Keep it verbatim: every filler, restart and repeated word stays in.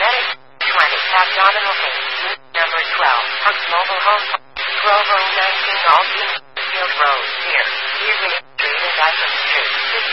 Medic twenty. Abdominal pain. Number twelve. Hugs Mobile Home. twelve oh nineteen Alton Field Road. Here. Here we treated items two.